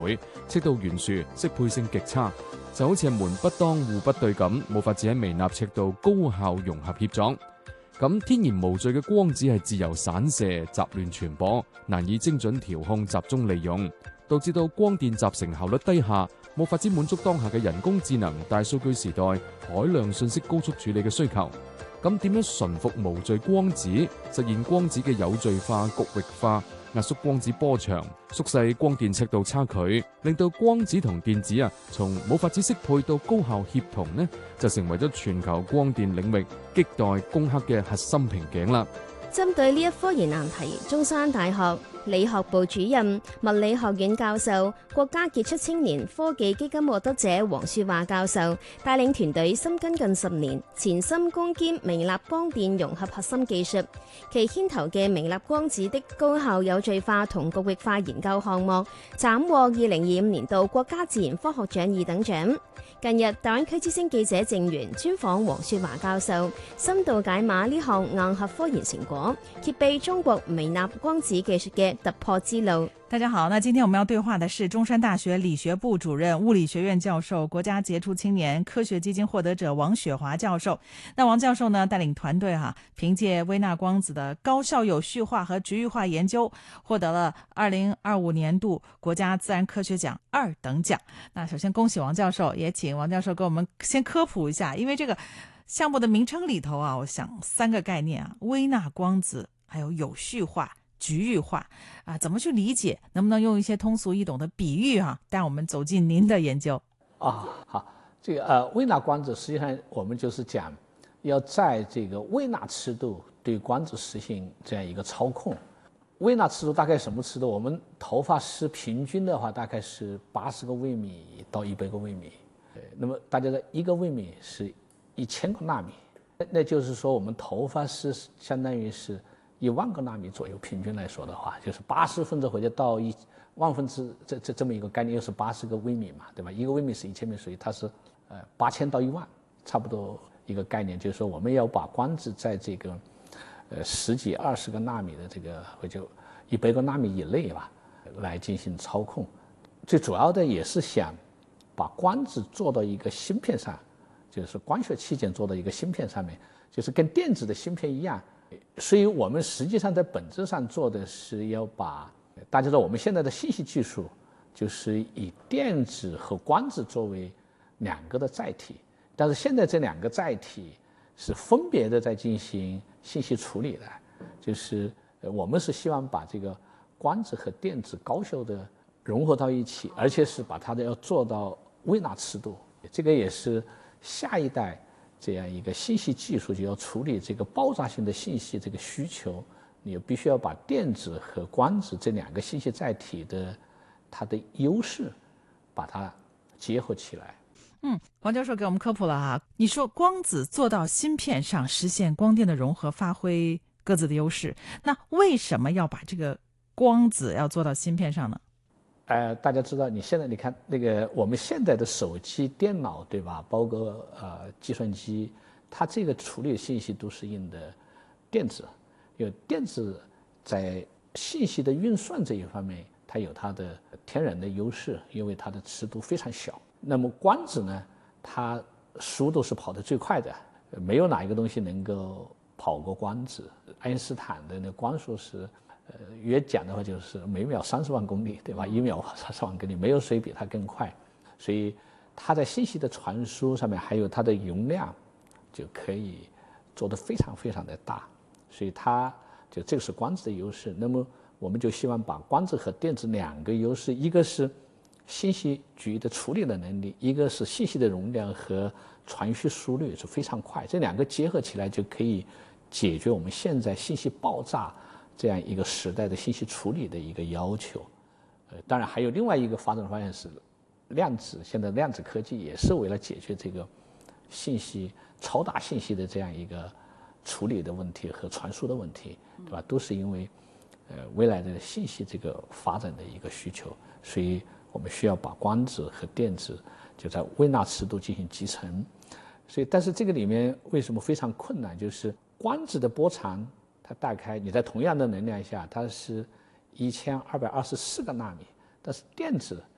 會赤道懸殊，適配性極差，就好似係門不當戶不對咁，冇法子喺微納赤道高效融合協作。咁天然無序嘅光子係自由散射、雜亂傳播，難以精準調控、集中利用，導致到光電集成效率低下，冇法子滿足當下嘅人工智能、大數據時代海量信息高速處理嘅需求。咁點樣馴服無序光子，實現光子嘅有序化、局域化，壓縮光子波長，縮細光電赤道差距，令到光子同電子從冇法子適配到高效協同呢，就成為咗全球光電領域亟待攻克嘅核心瓶頸啦。 針對呢一科研難題，中山大學理學部主任、物理學院教授、國家傑出青年科技基金獲得者黃雪華教授帶領團隊深耕近10年，潛心攻堅微納光電融合核心技術。其牽頭嘅微納光子的高效有序化同局域化研究項目，斬獲2025年度國家自然科學獎2等獎。近日，大灣區之聲記者鄭源專訪黃雪華教授，深度解碼呢項硬核科研成果，揭秘中國微納光子技術嘅突破之路。 大家好，那今天我們要對話的是中山大學理學部主任、物理學院教授、國家傑出青年科學基金獲得者王雪華教授。那王教授呢，帶領團隊憑借微納光子的高效有序化和局域化研究，獲得了2025年度國家自然科學獎2等獎。那首先恭喜王教授，也請王教授給我們先科普一下，因為這個項目的名稱裏頭我想3個概念微納光子，還有序化、局域化怎麼去理解？能不能用一些通俗易懂的比喻帶我們走進您的研究？ 好，這個微納光子實際上我們就是講要在這個微納尺度對光子實行這樣一個操控。微納尺度大概什麼尺度？我們頭髮絲平均的話大概是80個微米到100個微米。那麼大家的1個微米是1000個納米，那就是說我們頭髮絲相當於是1萬個納米左右，平均來說的話，就是80分之或者到1萬分之這麼一個概念，又是80個微米嘛，對吧？1個微米是1000米，所以它是8000到1萬，差不多一個概念。就是說我們要把光子在這個10幾20個納米的這個或者100個納米以內吧，來進行操控。最主要的也是想把光子做到一個芯片上，就是光學器件做到一個芯片上面，就是跟電子的芯片一樣。所以我們實際上在本質上做的是要把大家知道我們現在的信息技術就是以電子和光子作為2個的載體，但是現在這2個載體是分別的在進行信息處理的，就是我們是希望把這個光子和電子高效的融合到一起，而且是把它的要做到微納尺度，這個也是下一代這樣一個信息技術就要處理這個爆炸性的信息這個需求，你必須要把電子和光子這2個信息載體的它的優勢把它結合起來。 王教授給我們科普了你說光子做到芯片上實現光電的融合，發揮各自的優勢，那為什麼要把這個光子要做到芯片上呢？ 大家知道，你現在你看那個我們現在的手機、電腦，對吧？包括計算機，它這個處理信息都是用的電子，因為電子在信息的運算這一方面，它有它的天然的優勢，因為它的尺度非常小。那麼光子呢，它速度是跑得最快的，沒有哪一個東西能夠跑過光子。愛因斯坦的那光速是約講的話就是每秒30萬公里，對吧？1秒30萬公里，沒有誰比它更快。所以它在信息的傳輸上面，還有它的容量就可以做得非常非常的大。所以它就這個是光子的優勢。那麼我們就希望把光子和電子2個優勢，一個是信息局的處理的能力，一個是信息的容量和傳輸速率是非常快，這2個結合起來就可以解決我們現在信息爆炸這樣一個時代的信息處理的一個要求。當然還有另外一個發展方向是量子，現在量子科技也是為了解決這個信息超大信息的這樣一個處理的問題和傳輸的問題，對吧？都是因為未來的信息這個發展的一個需求，所以我們需要把光子和電子就在微納尺度進行集成。所以但是這個裡面為什麼非常困難，就是光子的波長它大概你在同樣的能量下它是1224個納米，但是電子